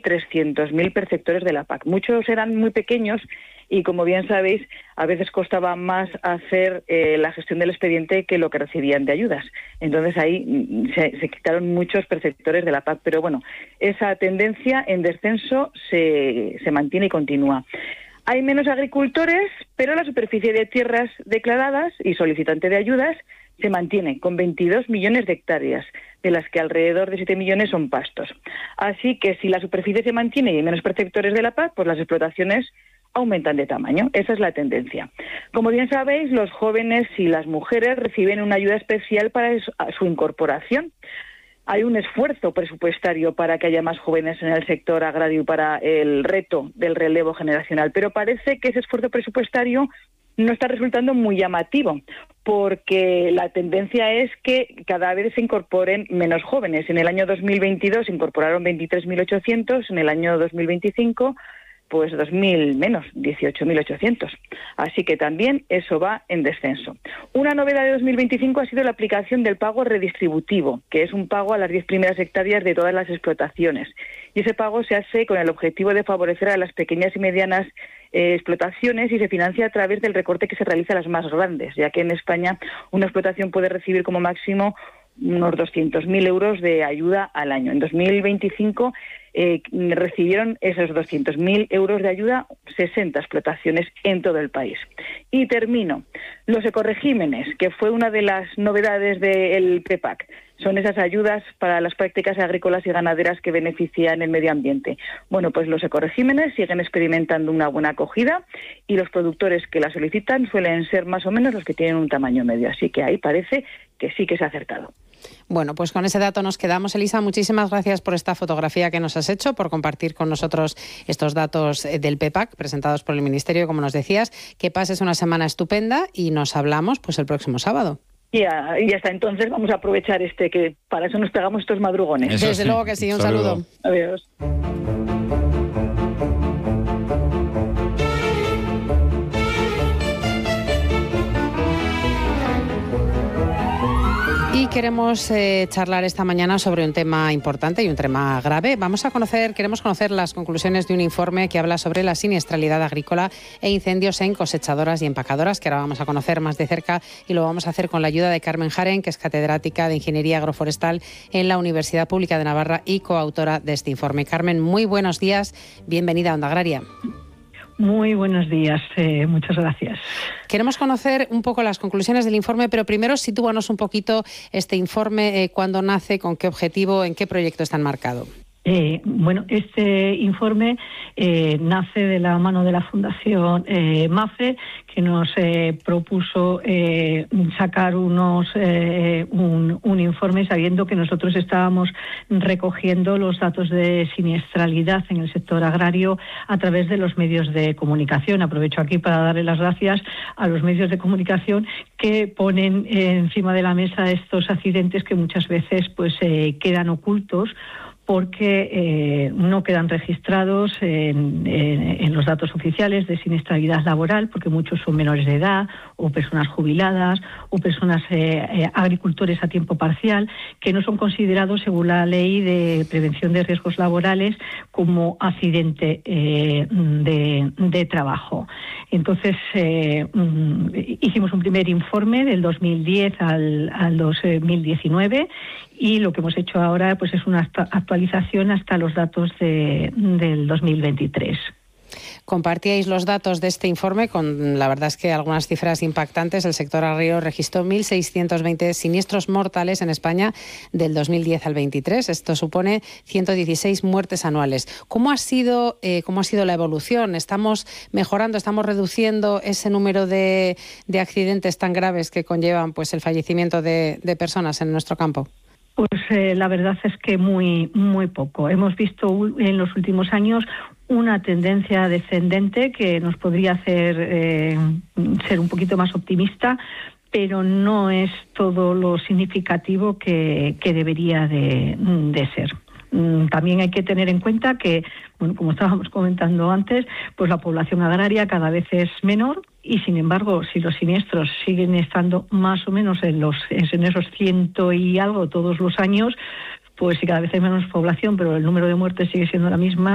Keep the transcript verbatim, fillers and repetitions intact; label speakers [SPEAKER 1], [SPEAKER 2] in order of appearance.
[SPEAKER 1] trescientos mil perceptores de la P A C. Muchos eran muy pequeños y, como bien sabéis, a veces costaba más hacer eh, la gestión del expediente que lo que recibían de ayudas. Entonces ahí se, se quitaron muchos perceptores de la P A C. Pero bueno, esa tendencia en descenso se, se mantiene y continúa. Hay menos agricultores, pero la superficie de tierras declaradas y solicitante de ayudas se mantiene con veintidós millones de hectáreas, de las que alrededor de siete millones son pastos. Así que si la superficie se mantiene y hay menos perceptores de la P A C, pues las explotaciones aumentan de tamaño. Esa es la tendencia. Como bien sabéis, los jóvenes y las mujeres reciben una ayuda especial para su incorporación. Hay un esfuerzo presupuestario para que haya más jóvenes en el sector agrario y para el reto del relevo generacional, pero parece que ese esfuerzo presupuestario no está resultando muy llamativo, porque la tendencia es que cada vez se incorporen menos jóvenes. En el año dos mil veintidós se incorporaron veintitrés mil ochocientos, en el año dos mil veinticinco pues dos mil menos, dieciocho mil ochocientos. Así que también eso va en descenso. Una novedad de dos mil veinticinco ha sido la aplicación del pago redistributivo, que es un pago a las diez primeras hectáreas de todas las explotaciones. Y ese pago se hace con el objetivo de favorecer a las pequeñas y medianas eh, explotaciones y se financia a través del recorte que se realiza a las más grandes, ya que en España una explotación puede recibir como máximo unos doscientos mil euros de ayuda al año. En dos mil veinticinco eh, recibieron esos doscientos mil euros de ayuda sesenta explotaciones en todo el país. Y termino. Los ecoregímenes, que fue una de las novedades del P P A C, son esas ayudas para las prácticas agrícolas y ganaderas que benefician el medio ambiente. Bueno, pues los ecoregímenes siguen experimentando una buena acogida y los productores que la solicitan suelen ser más o menos los que tienen un tamaño medio. Así que ahí parece que sí que se ha acertado.
[SPEAKER 2] Bueno, pues con ese dato nos quedamos. Elisa, muchísimas gracias por esta fotografía que nos has hecho, por compartir con nosotros estos datos del P P A C presentados por el Ministerio, como nos decías. Que pases una semana estupenda y nos hablamos pues el próximo sábado.
[SPEAKER 1] Y, a, y hasta entonces vamos a aprovechar este, que para eso nos pegamos estos madrugones.
[SPEAKER 2] Eso Desde sí. luego que sí, un saludo.
[SPEAKER 1] saludo. Adiós.
[SPEAKER 2] Y queremos eh, charlar esta mañana sobre un tema importante y un tema grave. Vamos a conocer, queremos conocer las conclusiones de un informe que habla sobre la siniestralidad agrícola e incendios en cosechadoras y empacadoras, que ahora vamos a conocer más de cerca y lo vamos a hacer con la ayuda de Carmen Jaren, que es catedrática de Ingeniería Agroforestal en la Universidad Pública de Navarra y coautora de este informe. Carmen, muy buenos días, bienvenida a Onda Agraria.
[SPEAKER 3] Muy buenos días, eh, muchas gracias.
[SPEAKER 2] Queremos conocer un poco las conclusiones del informe, pero primero sitúanos un poquito este informe, eh, cuándo nace, con qué objetivo, en qué proyecto está enmarcado.
[SPEAKER 3] Eh, bueno, este informe eh, nace de la mano de la Fundación eh, MAFRE, que nos eh, propuso eh, sacar unos eh, un, un informe sabiendo que nosotros estábamos recogiendo los datos de siniestralidad en el sector agrario a través de los medios de comunicación. Aprovecho aquí para darle las gracias a los medios de comunicación que ponen eh, encima de la mesa estos accidentes que muchas veces pues eh, quedan ocultos, porque eh, no quedan registrados en, en, en los datos oficiales de siniestralidad laboral, porque muchos son menores de edad, o personas jubiladas, o personas eh, eh, agricultores a tiempo parcial, que no son considerados, según la Ley de Prevención de Riesgos Laborales, como accidente eh, de, de trabajo. Entonces, eh, hicimos un primer informe del dos mil diez al, al dos mil diecinueve, y lo que hemos hecho ahora pues es una actualización hasta los datos de, del dos mil veintitrés.
[SPEAKER 2] Compartíais los datos de este informe con, la verdad es que algunas cifras impactantes. El sector agrario registró mil seiscientos veinte siniestros mortales en España del dos mil diez al veintitrés. Esto supone ciento dieciséis muertes anuales. ¿Cómo ha sido, eh, cómo ha sido la evolución? ¿Estamos mejorando, estamos reduciendo ese número de, de accidentes tan graves que conllevan pues el fallecimiento de, de personas en nuestro campo?
[SPEAKER 3] Pues eh, la verdad es que muy muy poco. Hemos visto en los últimos años una tendencia descendente que nos podría hacer eh, ser un poquito más optimista, pero no es todo lo significativo que, que debería de, de ser. También hay que tener en cuenta que, bueno, como estábamos comentando antes, pues la población agraria cada vez es menor y, sin embargo, si los siniestros siguen estando más o menos en los en esos ciento y algo todos los años, pues sí, cada vez hay menos población, pero el número de muertes sigue siendo la misma.